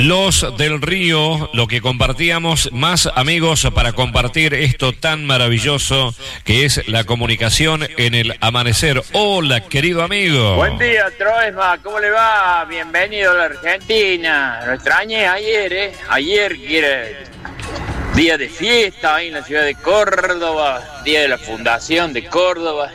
Los del Río, lo que compartíamos, más amigos para compartir esto tan maravilloso que es la comunicación en el amanecer. Hola, querido amigo. Buen día, Troesma, ¿cómo le va? Bienvenido a la Argentina. Lo extrañé ayer, Ayer que era día de fiesta ahí en la ciudad de Córdoba, día de la fundación de Córdoba.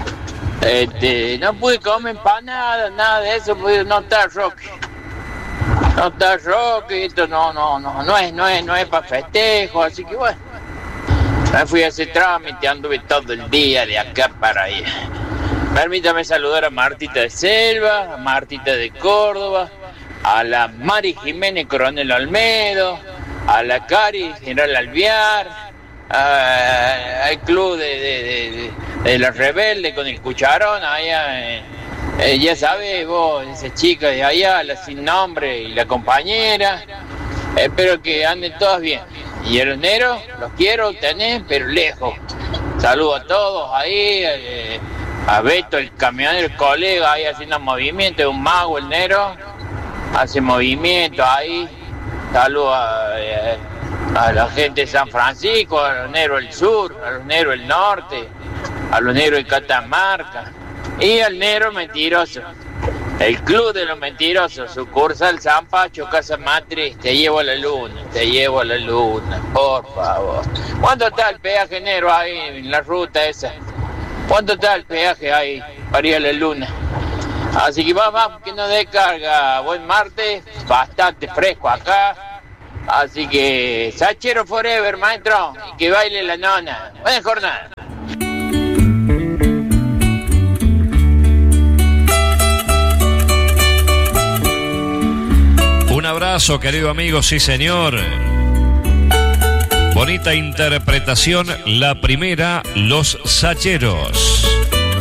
No pude comer empanada, nada de eso, pues no está Roque. No está Roque, esto no es para festejo, así que bueno. Me fui a ese trámite, anduve todo el día de acá para allá. Permítame saludar a Martita de Selva, a Martita de Córdoba, a la Mari Jiménez Coronel Olmedo, a la Cari General Alvear, al club de la Rebelde con el Cucharón, allá ya sabes vos, esa chica de allá, la sin nombre y la compañera. Espero que anden todas bien. Y a los negros, los quiero tener, pero lejos. Saludo a todos ahí, a Beto, el camionero, el colega, ahí haciendo movimiento, es un mago el negro, hace movimiento ahí. Saludo a la gente de San Francisco, a los negros del sur, a los negros del norte, a los negros de Catamarca y al negro mentiroso. El club de los mentirosos, sucursal San Pacho, Casa Matriz, te llevo a la luna, por favor. ¿Cuánto está el peaje negro ahí en la ruta esa? ¿Cuánto está el peaje ahí para ir a la luna? Así que vamos, que nos descarga. Buen martes, bastante fresco acá. Así que, Sachero forever, maestro, y que baile la nona. Buena jornada. Un abrazo, querido amigo, sí señor. Bonita interpretación, la primera, Los Sacheros.